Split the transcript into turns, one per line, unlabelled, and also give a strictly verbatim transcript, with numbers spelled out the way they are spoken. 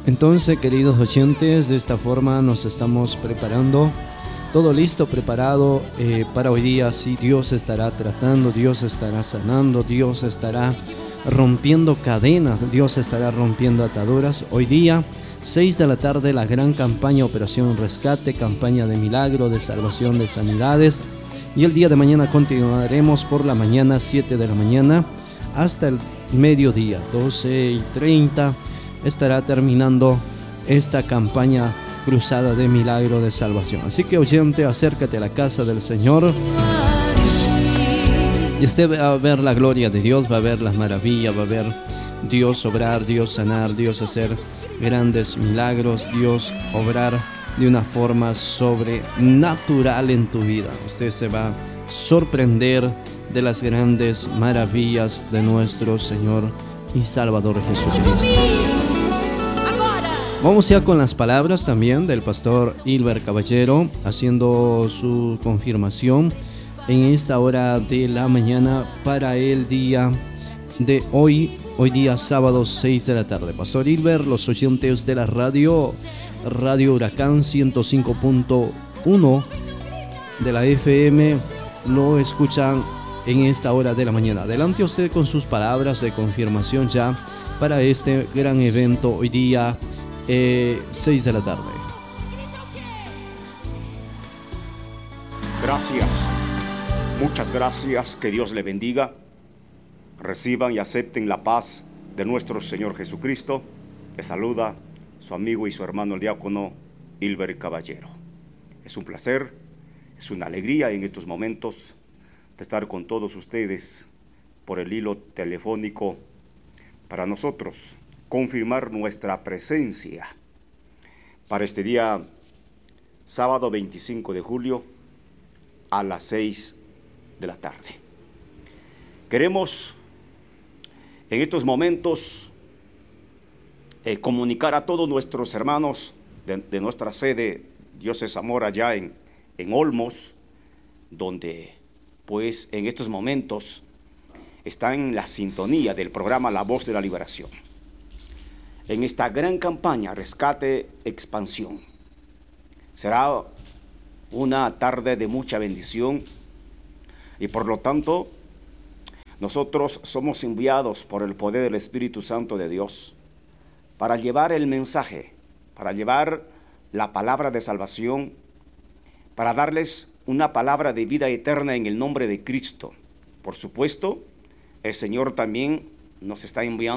Entonces, queridos oyentes, de esta forma nos estamos preparando, todo listo, preparado eh, para hoy día. Sí, Dios estará tratando, Dios estará sanando, Dios estará rompiendo cadenas, Dios estará rompiendo ataduras. Hoy día, seis de la tarde, la gran campaña Operación Rescate, campaña de milagro, de salvación, de sanidades. Y el día de mañana continuaremos por la mañana, siete de la mañana, hasta el mediodía, doce y treinta. Estará terminando esta campaña cruzada de milagro de salvación. Así que, oyente, acércate a la casa del Señor y usted va a ver la gloria de Dios, va a ver las maravillas, va a ver Dios obrar, Dios sanar, Dios hacer grandes milagros, Dios obrar de una forma sobrenatural en tu vida. Usted se va a sorprender de las grandes maravillas de nuestro Señor y Salvador Jesucristo. Vamos ya con las palabras también del pastor Hilber Caballero, haciendo su confirmación en esta hora de la mañana para el día de hoy, hoy día sábado seis de la tarde. Pastor Hilber, los oyentes de la radio, Radio Huracán ciento cinco punto uno de la F M, lo escuchan en esta hora de la mañana. Adelante usted con sus palabras de confirmación ya para este gran evento hoy día Eh, seis de la tarde.
Gracias, muchas gracias, que Dios le bendiga. Reciban y acepten la paz de nuestro Señor Jesucristo. Les saluda su amigo y su hermano el diácono Hilber Caballero. Es un placer, es una alegría en estos momentos de estar con todos ustedes por el hilo telefónico para nosotros confirmar nuestra presencia para este día sábado veinticinco de julio a las seis de la tarde. Queremos en estos momentos eh, comunicar a todos nuestros hermanos de, de nuestra sede Dios es Amor allá en, en Olmos, donde pues en estos momentos están en la sintonía del programa La Voz de la Liberación, en esta gran campaña Rescate Expansión. Será una tarde de mucha bendición y por lo tanto nosotros somos enviados por el poder del Espíritu Santo de Dios para llevar el mensaje, para llevar la palabra de salvación, para darles una palabra de vida eterna en el nombre de Cristo. Por supuesto, el Señor también nos está enviando